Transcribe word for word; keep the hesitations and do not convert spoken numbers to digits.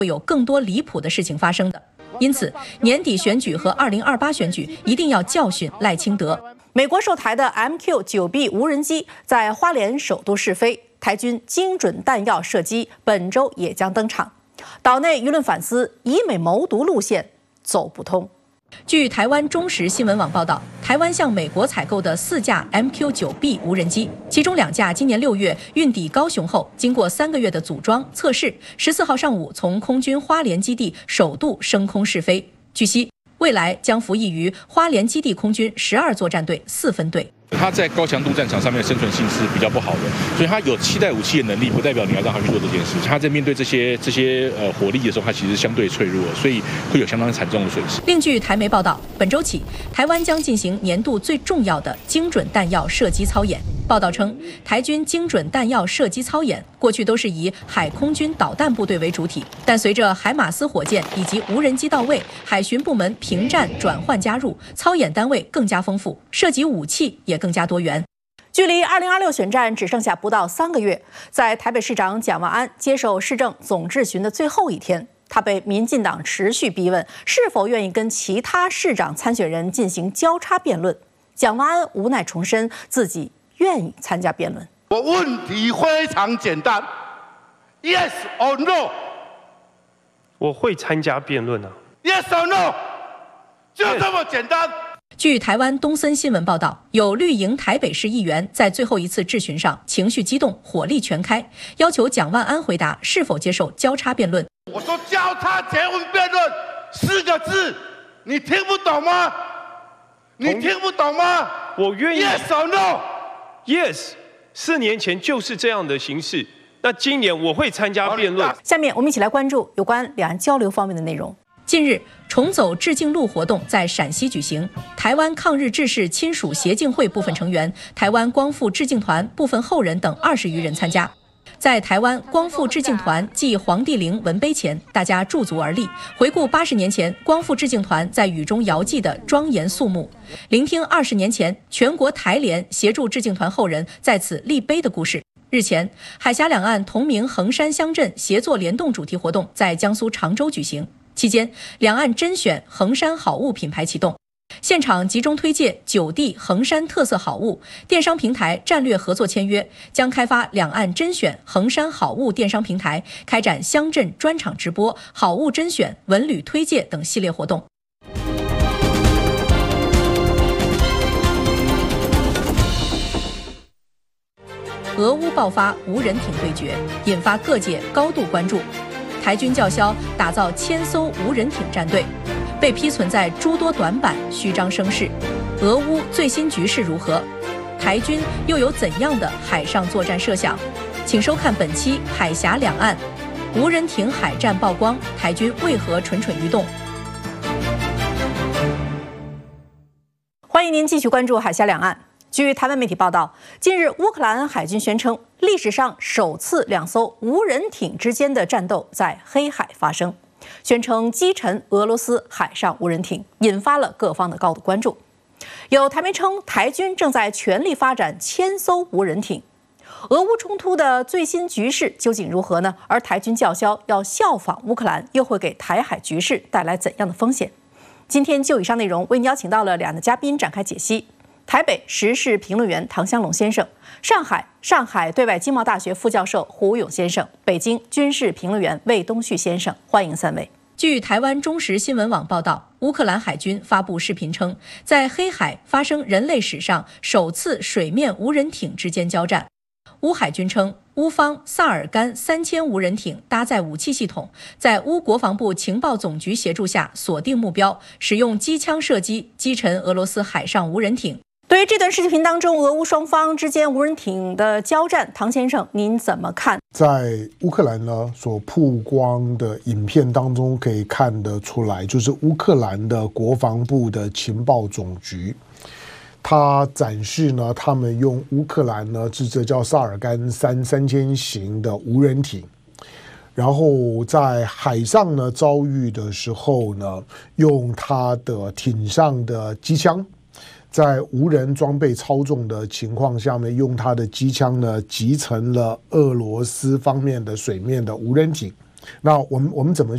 会有更多离谱的事情发生的。因此，年底选举和二零二八选举一定要教训赖清德。美国售台的 M Q 九 B 无人机在花莲首度试飞，台军精准弹药射击本周也将登场。岛内舆论反思，以美谋独路线走不通。据台湾中时新闻网报道，台湾向美国采购的四架 M Q 九 B 无人机，其中两架今年六月运抵高雄后，经过三个月的组装测试，十四号上午从空军花莲基地首度升空试飞。据悉，未来将服役于花莲基地空军十二作战队四分队。 它在高强度战场上面的生存性是比较不好的，所以它有期待武器的能力，不代表你要让它去做这件事。它在面对这些这些呃火力的时候，它其实相对脆弱，所以会有相当惨重的损失。 另据台媒报道，本周起，台湾将进行年度最重要的精准弹药射击操演。报道称，台军精准弹药射击操演过去都是以海空军导弹部队为主体，但随着海马斯火箭以及无人机到位，海巡部门平战转换加入，操演单位更加丰富，涉及武器也更加多元。距离二零二六选战只剩下不到三个月，在台北市长蒋万安接受市政总质询的最后一天，他被民进党持续逼问是否愿意跟其他市长参选人进行交叉辩论。蒋万安无奈重申自己愿意参加辩论。 我问题非常简单 ，Yes or No？ 我会参加辩论啊 ，Yes or No？ 就这么简单。 据台湾东森新闻报道，有绿营台北市议员在最后一次质询上情绪激动，火力全开，要求蒋万安回答是否接受交叉辩论。 我说交叉结婚辩论四个字，你听不懂吗？你听不懂吗？ 我愿意。 Yes or No？Yes， 四年前就是这样的形式。那今年我会参加辩论。 下面我们一起来关注有关两岸交流方面的内容。近日，重走致敬路活动在陕西举行，台湾抗日志士亲属协进会部分成员、台湾光复致敬团部分后人等二十余人参加。在台湾光复致敬团祭黄帝陵文碑前，大家驻足而立，回顾八十年前光复致敬团在雨中遥祭的庄严肃穆，聆听二十年前全国台联协助致敬团后人在此立碑的故事。日前，海峡两岸同名衡山乡镇协作联动主题活动在江苏常州举行，期间两岸甄选衡山好物品牌启动，现场集中推介九地衡山特色好物，电商平台战略合作签约，将开发两岸甄选衡山好物电商平台，开展乡镇专场直播、好物甄选、文旅推介等系列活动。俄乌爆发无人艇对决，引发各界高度关注。台军叫嚣打造千艘无人艇战队，被批存在诸多短板，虚张声势。俄乌最新局势如何？台军又有怎样的海上作战设想？请收看本期《海峡两岸》，无人艇海战曝光，台军为何蠢蠢欲动？欢迎您继续关注《海峡两岸》。据台湾媒体报道，近日乌克兰海军宣称，历史上首次两艘无人艇之间的战斗在黑海发生，宣称击沉俄罗斯海上无人艇，引发了各方的高度关注。有台媒称，台军正在全力发展千艘无人艇。俄乌冲突的最新局势究竟如何呢？而台军叫嚣要效仿乌克兰，又会给台海局势带来怎样的风险？今天就以上内容为您邀请到了两岸的嘉宾展开解析。台北时事评论员唐湘龙先生，上海上海对外经贸大学副教授胡勇先生，北京军事评论员魏东旭先生，欢迎三位。据台湾中时新闻网报道，乌克兰海军发布视频称，在黑海发生人类史上首次水面无人艇之间交战。乌海军称，乌方萨尔干三千无人艇搭载武器系统，在乌国防部情报总局协助下锁定目标，使用机枪射击击沉俄罗斯海上无人艇。对于这段视频当中俄乌双方之间无人艇的交战，唐先生您怎么看？ 在乌克兰呢所曝光的影片当中可以看得出来，就是乌克兰的国防部的情报总局，它展示呢他们用乌克兰呢这这叫萨尔干三三千型的无人艇，然后在海上呢遭遇的时候呢，用它的艇上的机枪，在无人装备操纵的情况下面，用它的机枪呢击沉了俄罗斯方面的水面的无人艇。那我们我们怎么